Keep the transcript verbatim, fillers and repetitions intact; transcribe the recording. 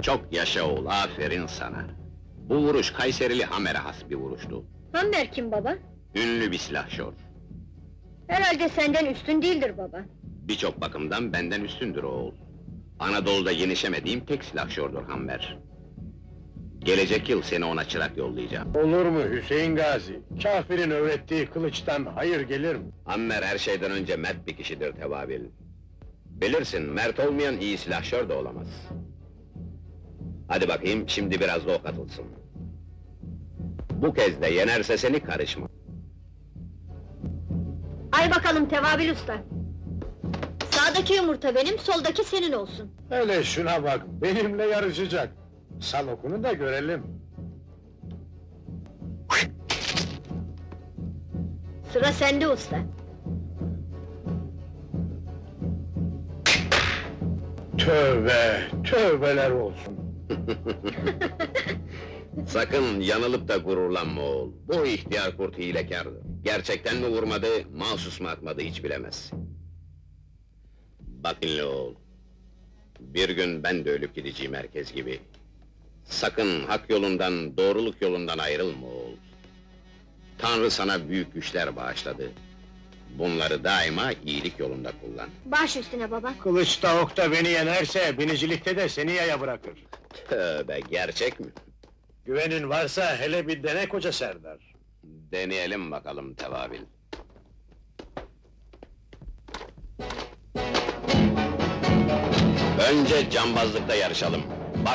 Çok yaşa oğul, aferin sana. Bu vuruş Kayserili Hamer'e has bir vuruştu. Hammer kim baba? Ünlü bir silahşor. Herhalde senden üstün değildir baba. Birçok bakımdan benden üstündür oğul. Anadolu'da yenişemediğim tek silahşordur Hammer. Gelecek yıl seni ona çırak yollayacağım. Olur mu Hüseyin Gazi? Kafirin öğrettiği kılıçtan hayır gelir mi? Hammer her şeyden önce mert bir kişidir Tevabil. Bilirsin, mert olmayan iyi silahşor da olamaz. Hadi bakayım, şimdi biraz da o katılsın. Bu kez de yenerse seni karışma. Ay bakalım Tevabil usta. Sağdaki yumurta benim, soldaki senin olsun. Hele şuna bak, benimle yarışacak. Sal okunu da görelim. Sıra sende usta. Tövbe, tövbeler olsun. Sakın yanılıp da gururlanma oğul. Bu ihtiyar kurt hilekârdır. Gerçekten mi vurmadı, mahsus mu atmadı hiç bilemez. Bak dinle oğul. Bir gün ben de ölüp gideceğim herkes gibi. Sakın hak yolundan, doğruluk yolundan ayrılma oğul. Tanrı sana büyük güçler bağışladı. Bunları daima iyilik yolunda kullan. Baş üstüne baba. Kılıçta okta beni yenerse, binicilikte de seni yaya bırakır. Tövbe, gerçek mi? Güvenin varsa hele bir dene koca Serdar. Deneyelim bakalım Tevabil. Önce cambazlıkta yarışalım.